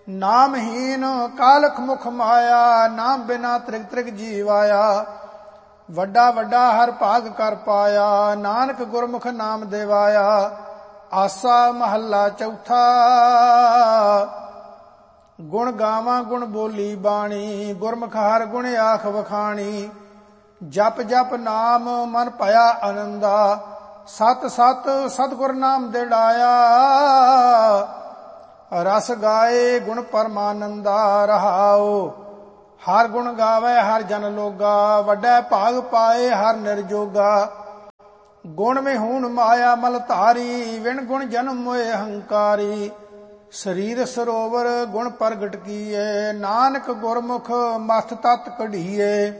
ਨਾਮਹੀਨ ਕਾਲਖ ਮੁਖ ਮਾਇਆ, ਨਾਮ ਬਿਨਾ ਤ੍ਰਿਗ ਤ੍ਰਿਗ ਜੀਵ ਆਇਆ। ਵੱਡਾ ਵੱਡਾ ਹਰ ਭਾਗ ਕਰ ਪਾਇਆ, ਨਾਨਕ ਗੁਰਮੁਖ ਨਾਮ ਦੇਵਾਇਆ। ਆਸਾ ਮਹੱਲਾ ਚੌਥਾ। ਗੁਣ ਗਾਵਾਂ ਗੁਣ ਬੋਲੀ ਬਾਣੀ, ਗੁਰਮੁਖ ਹਰ ਗੁਣ ਆਖ ਵਖਾਣੀ। ਜਪ ਜਪ ਨਾਮ ਮਨ ਭਇਆ ਆਨੰਦਾ, ਸਤ ਸਤ ਸਤਿਗੁਰ ਨਾਮ ਦਿੜਾਇਆ। ਰਸ ਗਾਏ ਗੁਣ ਪਰਮਾਨੰਦਾ, ਰਹਾਉ ਹਰ ਗੁਣ ਗਾਵੇ ਹਰ ਜਨ ਲੋਗਾ। ਵੱਡਾ ਭਾਗ ਪਾਏ ਹਰ ਨਿਰਜੋਗਾ, ਗੁਣ ਵਿਹੂਣ ਮਾਇਆ ਮਲ ਧਾਰੀ। ਵਿਣ ਗੁਣ ਜਨਮ ਮੋਏ ਹੰਕਾਰੀ, ਸਰੀਰ ਸਰੋਵਰ ਗੁਣ ਪ੍ਰਗਟ ਕੀਏ। ਨਾਨਕ ਗੁਰਮੁਖ ਮਸਤ ਤਤ ਕਢੀਏ।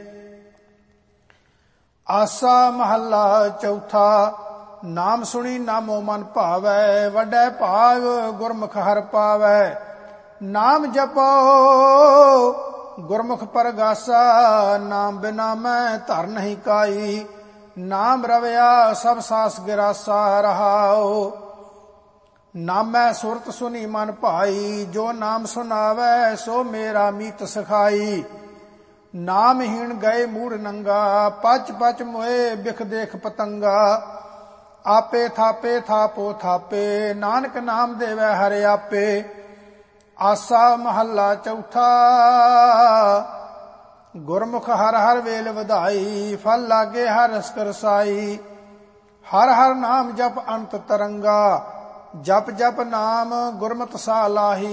ਆਸਾ ਮਹੱਲਾ ਚੌਥਾ। ਨਾਮ ਸੁਣੀ ਨਾਮੋ ਮਨ ਭਾਵੈ, ਵੱਡਾ ਭਾਗ ਗੁਰਮੁਖ ਹਰ ਪਾਵੈ। ਨਾਮ ਜਪੋ ਗੁਰਮੁਖ ਪਰਗਾਸਾ, ਨਾਮ ਬਿਨਾ ਮੈਂ ਧਰ ਨਹੀਂ ਕਾਈ। ਨਾਮ ਰਵਿਆ ਸਭ ਸਾਸ ਗਿਰਾਸਾ, ਰਹਾਉ ਨਾਮੈ ਸੁਰਤ ਸੁਨੀ ਮਨ ਭਾਈ। ਜੋ ਨਾਮ ਸੁਨਾਵੈ ਸੋ ਮੇਰਾ ਮੀਤ ਸਖਾਈ। ਨਾਮਹੀਣ ਗਏ ਮੂੜ ਨੰਗਾ, ਪਚ ਪਚ ਮੋਏ ਬਿਖ ਦੇਖ ਪਤੰਗਾ। ਆਪੇ ਥਾਪੇ ਥਾਪੋ ਥਾਪੇ, ਨਾਨਕ ਨਾਮ ਦੇਵੈ ਹਰਿ ਆਪੇ। ਆਸਾ ਮਹੱਲਾ ਚੌਥਾ। ਗੁਰਮੁਖ ਹਰ ਹਰ ਵੇਲ ਵਧਾਈ, ਫਲ ਲਾਗੇ ਹਰ ਰਸ ਰਸਾਈ। ਹਰ ਹਰ ਨਾਮ ਜਪ ਅੰਤ ਤਰੰਗਾ, ਜਪ ਜਪ ਨਾਮ ਗੁਰਮਤਿ ਸਾ ਲਾਹੀ।